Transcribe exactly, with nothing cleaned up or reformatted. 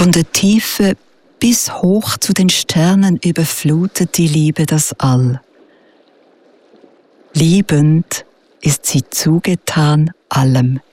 Von der Tiefe bis hoch zu den Sternen überflutet die Liebe das All. Liebend ist sie zugetan allem.